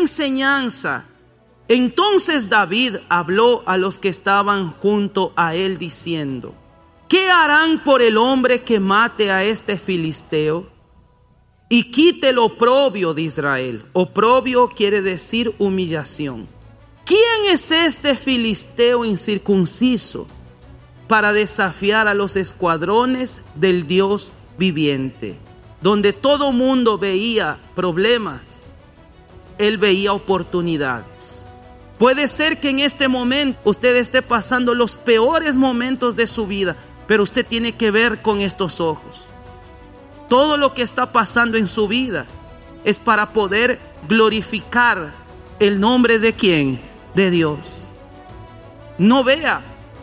enseñanza. Entonces David habló a los que estaban junto a él diciendo: ¿qué harán por el hombre que mate a este filisteo y quite el oprobio de Israel? Oprobio quiere decir humillación. ¿Quién es este filisteo incircunciso para desafiar a los escuadrones del Dios viviente? Donde todo mundo veía problemas, él veía oportunidades. Puede ser que en este momento usted esté pasando los peores momentos de su vida, pero usted tiene que ver con estos ojos. Todo lo que está pasando en su vida es para poder glorificar el nombre de ¿quién? De Dios. No vea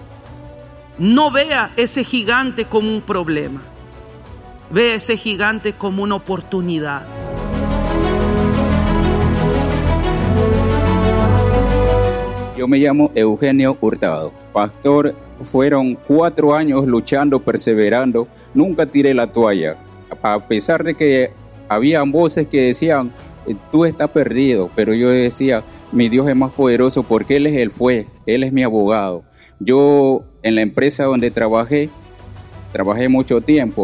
ese gigante como un problema. Vea ese gigante como una oportunidad. Yo me llamo Eugenio Hurtado. Pastor, fueron 4 años luchando, perseverando. Nunca tiré la toalla. A pesar de que habían voces que decían, tú estás perdido. Pero yo decía, mi Dios es más poderoso porque Él es el juez, Él es mi abogado. Yo en la empresa donde trabajé mucho tiempo.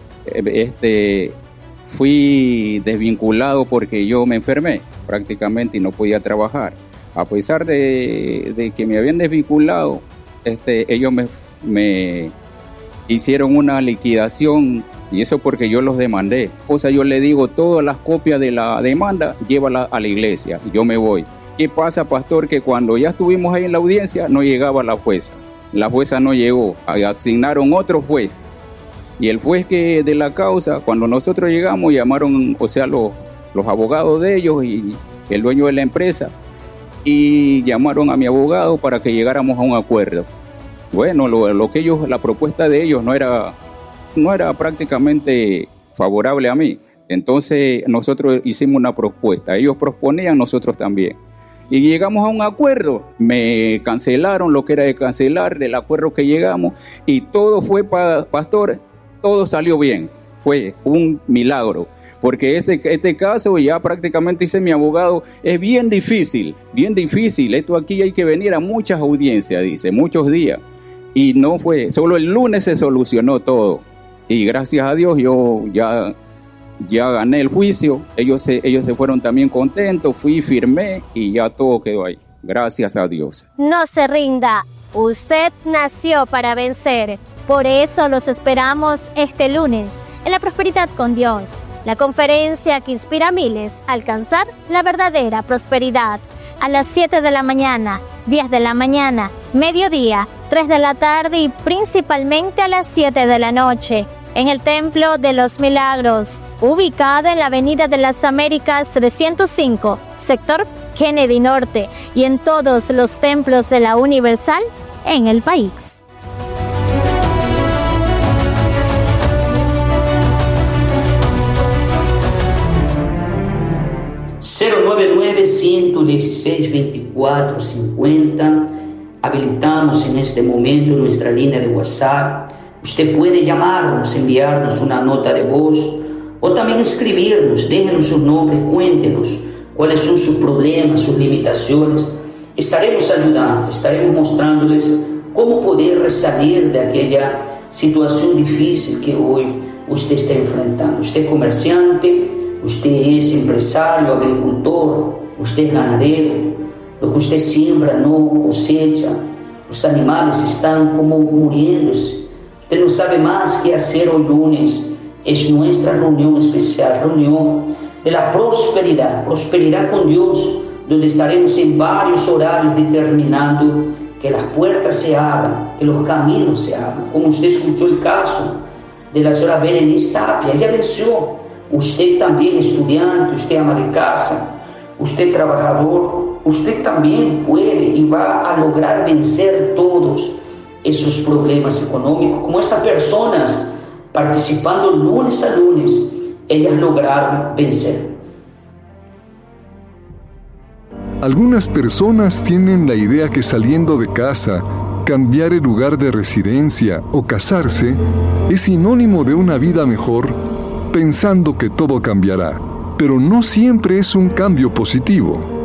Fui desvinculado porque yo me enfermé prácticamente y no podía trabajar. A pesar de que me habían desvinculado, ellos me hicieron una liquidación, y eso porque yo los demandé. O sea, yo le digo, todas las copias de la demanda, llévala a la iglesia, y yo me voy. ¿Qué pasa, pastor? Que cuando ya estuvimos ahí en la audiencia, no llegaba la jueza. La jueza no llegó, asignaron otro juez. Y el juez que de la causa, cuando nosotros llegamos, llamaron, o sea, los abogados de ellos y el dueño de la empresa, y llamaron a mi abogado para que llegáramos a un acuerdo. Bueno, la propuesta de ellos no era prácticamente favorable a mí. Entonces nosotros hicimos una propuesta. Ellos proponían, nosotros también. Y llegamos a un acuerdo. Me cancelaron lo que era de cancelar del acuerdo que llegamos. Y todo fue, pastor, todo salió bien. Fue un milagro. Porque este caso, ya prácticamente dice mi abogado, es bien difícil. Esto aquí hay que venir a muchas audiencias, dice, muchos días. Y no fue, solo el lunes se solucionó todo. Y gracias a Dios yo ya gané el juicio. Ellos se fueron también contentos, firmé y ya todo quedó ahí. Gracias a Dios. No se rinda, usted nació para vencer. Por eso los esperamos este lunes en La Prosperidad con Dios, la conferencia que inspira a miles a alcanzar la verdadera prosperidad. A las 7 de la mañana, 10 de la mañana, mediodía, 3 de la tarde y principalmente a las 7 de la noche, en el Templo de los Milagros, ubicado en la Avenida de las Américas 305, sector Kennedy Norte, y en todos los templos de la Universal en el país. 099-116-2450. Habilitamos en este momento nuestra línea de WhatsApp. Usted puede llamarnos, enviarnos una nota de voz o también escribirnos. Déjenos sus nombres, cuéntenos cuáles son sus problemas, sus limitaciones. Estaremos ayudando, estaremos mostrándoles cómo poder salir de aquella situación difícil que hoy usted está enfrentando. Usted es comerciante, usted es empresario, agricultor, usted es ganadero. Lo que usted siembra no cosecha. Los animales están como muriéndose. Usted no sabe más qué hacer hoy lunes. Es nuestra reunión especial, reunión de la prosperidad con Dios, donde estaremos en varios horarios determinando que las puertas se abran, que los caminos se abran. Como usted escuchó el caso de la señora Berenice Tapia, ella venció. Usted también estudiante, usted ama de casa, usted trabajador, usted también puede y va a lograr vencer todos esos problemas económicos. Como estas personas participando lunes a lunes, ellas lograron vencer. Algunas personas tienen la idea que saliendo de casa, cambiar el lugar de residencia o casarse es sinónimo de una vida mejor, pensando que todo cambiará. Pero no siempre es un cambio positivo.